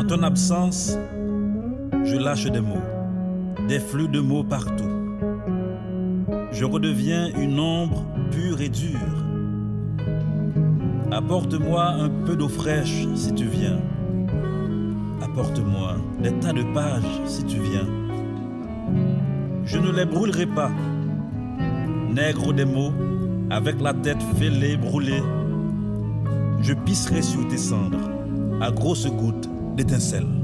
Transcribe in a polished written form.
En ton absence, je lâche des mots, des flux de mots partout. Je redeviens une ombre pure et dure. Apporte-moi un peu d'eau fraîche si tu viens. Apporte-moi des tas de pages si tu viens. Je ne les brûlerai pas. Nègre des mots, avec la tête fêlée, brûlée, je pisserai sur tes cendres à grosses gouttes d'étincelles.